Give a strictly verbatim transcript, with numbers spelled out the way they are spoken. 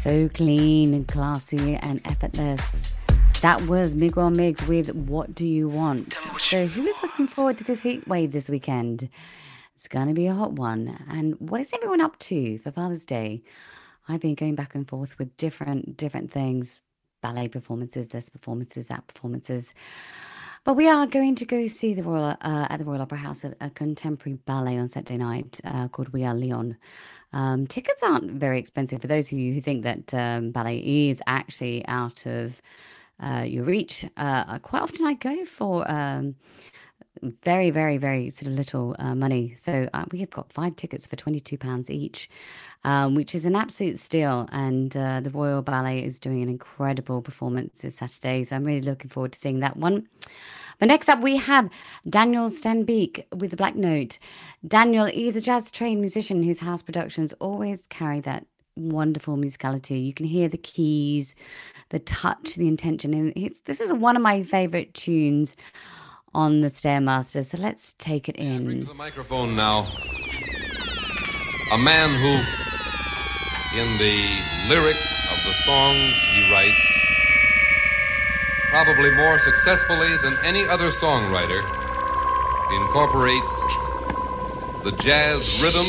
So clean and classy and effortless. That was Miguel Miggs with What Do You Want? So who is looking forward to this heat wave this weekend? It's going to be a hot one. And what is everyone up to for Father's Day? I've been going back and forth with different different things. Ballet performances, this performances, that performances. But we are going to go see the Royal uh, at the Royal Opera House a, a contemporary ballet on Saturday night uh, called We Are Leon. Um, tickets aren't very expensive for those of you who think that um, ballet is actually out of uh, your reach. Uh, quite often I go for um, very, very, very sort of little uh, money. So uh, we have got five tickets for twenty-two pounds each, um, which is an absolute steal. And uh, the Royal Ballet is doing an incredible performance this Saturday. So I'm really looking forward to seeing that one. But next up, we have Daniel Stanbeek with the Black Note. Daniel is a jazz-trained musician whose house productions always carry that wonderful musicality. You can hear the keys, the touch, the intention. And it's, this is one of my favorite tunes on the Stairmaster. So let's take it in. Bring to the microphone now a man who, in the lyrics of the songs he writes, probably more successfully than any other songwriter, incorporates the jazz rhythm